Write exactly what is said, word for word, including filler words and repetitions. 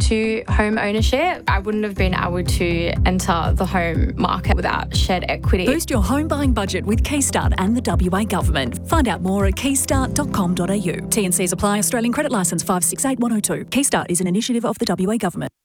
into home ownership. I wouldn't have been able to enter the home market without shared equity. Boost your home buying budget with Keystart and the W A Government. Find out more at keystart dot com dot a u. T and Cs apply. Australian Credit Licence five six eight one oh two. Keystart is an initiative of the W A Government.